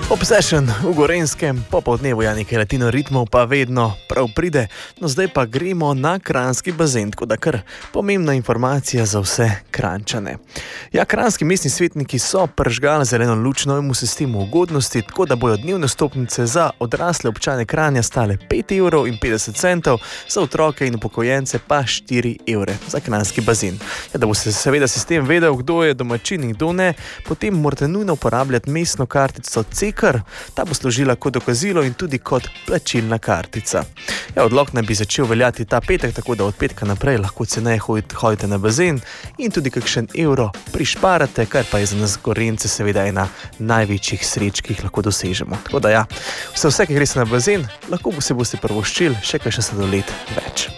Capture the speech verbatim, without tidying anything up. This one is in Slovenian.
Obsession v Gorenjskem, popoldnevu ja nekaj latino ritmov pa vedno prav pride, no zdaj pa gremo na kranjski bazen, tako da kar pomembna informacija za vse Kranjčane. Ja, kranjski mestni svetniki so pržgali zeleno luč novemu sistemu ugodnosti, tako da bojo dnevne vstopnice za odrasle občane Kranja stale pet evrov in petdeset centov, za otroke in upokojence pa štiri evre za kranjski bazen. Ja, da boste seveda sistem vedel, kdo je domačin in kdo ne, potem morate nujno uporabljati mestno kartico C K R, ta bo služila kot dokazilo in tudi kot plačilna kartica. Ja, odlok naj bi začel veljati ta petek, tako da od petka naprej lahko ceneje hodite na bazen in tudi kakšen evro prišparate, kar pa je za nas Gorenjce seveda ena največjih sreč, ki jih lahko dosežemo. Tako da ja, vse, vse ki greste na bazen, lahko se boste prvoščili še kaj še sladoled več.